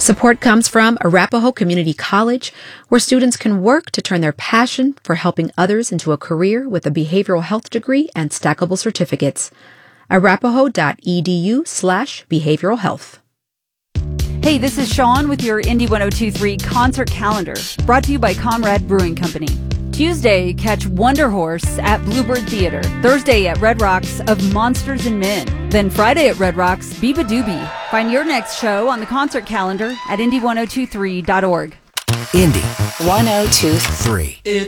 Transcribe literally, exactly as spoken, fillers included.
Support comes from Arapahoe Community College, where students can work to turn their passion for helping others into a career with a behavioral health degree and stackable certificates. arapahoe.edu slash behavioral health. Hey, this is Sean with your Indy ten twenty-three concert calendar, brought to you by Conrad Brewing Company. Tuesday, catch Wonder Horse at Bluebird Theater. Thursday at Red Rocks of Monsters and Men. Then Friday at Red Rocks, Biba Doobie. Find your next show on the concert calendar at indy ten twenty-three dot org. Indy ten twenty-three.